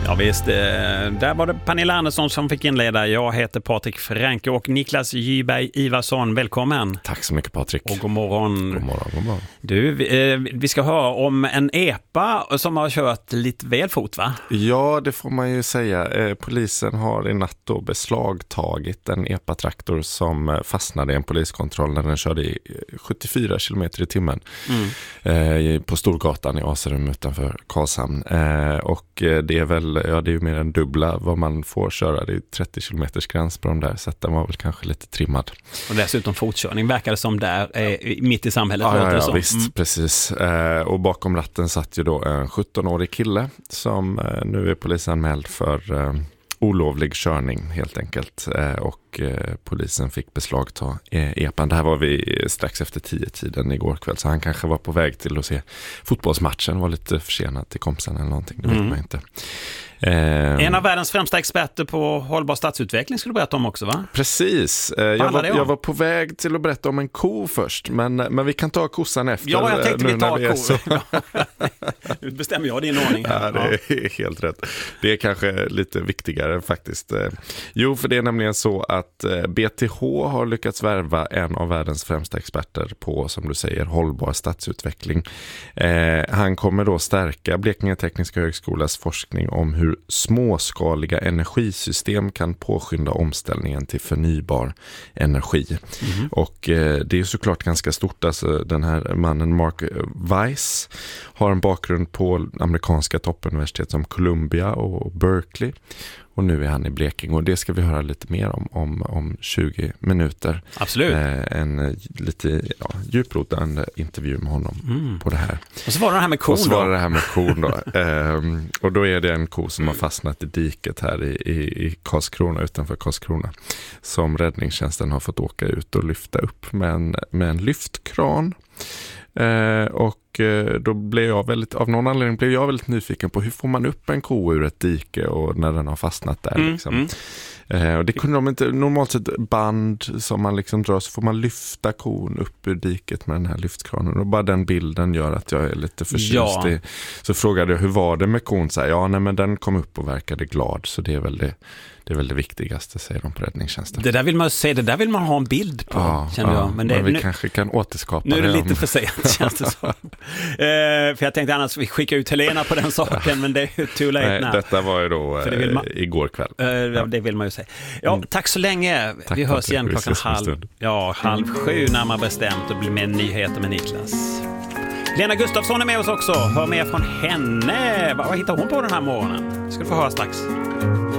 Ja visst, där var det Pernilla Andersson som fick inleda. Jag heter Patrik Franke och Niklas Gyberg Ivarsson. Välkommen. Tack så mycket Patrik. Och god morgon. God morgon, god morgon. Du, vi ska höra om en epa som har kört lite väl fort, va? Ja, det får man ju säga. Polisen har i natt då beslagtagit en epa-traktor som fastnade i en poliskontroll när den körde i 74 km i timmen på Storgatan i Aserum utanför Karlshamn. Och det är väl, ja, det är ju mer än dubbla vad man får köra. Det är 30 km gräns på de där, så att den var väl kanske lite trimmad. Och dessutom fortkörning verkar det som där mitt i samhället. Ja, visst, precis. Och bakom ratten satt ju då en 17-årig kille som nu är polisanmäld för olovlig körning helt enkelt. Och polisen fick beslagta epan. Det här var vi strax efter 10-tiden igår kväll, så han kanske var på väg till att se fotbollsmatchen, var lite försenad till kompisen eller någonting, det vet man inte. En av världens främsta experter på hållbar stadsutveckling skulle du berätta om också, va? Precis. Jag var på väg till att berätta om en ko först, men vi kan ta kossan efter. Ja, jag tänkte vi tar ko. Nu bestämmer jag din ordning här. Ja, det är helt rätt. Det är kanske lite viktigare faktiskt. Jo, för det är nämligen så att BTH har lyckats värva en av världens främsta experter på, som du säger, hållbar stadsutveckling. Han kommer då stärka Blekinge Tekniska Högskolas forskning om hur småskaliga energisystem kan påskynda omställningen till förnybar energi. Och det är ju såklart ganska stort. Alltså, den här mannen Mark Weiss har en bakgrund på amerikanska toppuniversitet som Columbia och Berkeley. Och nu är han i Blekinge, och det ska vi höra lite mer om 20 minuter. Absolut. En lite djuprotande intervju med honom på det här. Och så var det här med kon. Och så var det här med kon då. Och då är det en ko som har fastnat i diket här i Karlskrona, utanför Karlskrona, som räddningstjänsten har fått åka ut och lyfta upp med en lyftkran. Och då blev jag av någon anledning blev jag väldigt nyfiken på hur får man upp en ko ur ett dike och när den har fastnat där liksom. Och det kunde de inte, normalt sett band som man liksom drar, så får man lyfta kon upp ur diket med den här lyftkranen, och bara den bilden gör att jag är lite förtjust i. Så frågade jag, hur var det med kon? Så här, men den kom upp och verkade glad, så det är väl det viktigaste, säger de på räddningstjänsten. Det där vill man se, det där vill man ha en bild på, känner jag. Men vi kanske kan återskapa det. Nu är det det lite för sent, känns det så. För jag tänkte annars vi skickar ut Helena på den saken, men det är ju too late. Nej, detta var ju då igår kväll. Det vill man ju säga. Ja, tack så länge. Vi hörs igen klockan 6:30 närmare bestämt, och blir med nyheter med Niklas. Lena Gustafsson är med oss också. Hör mer från henne. Vad hittar hon på den här morgonen? Ska du få höra strax.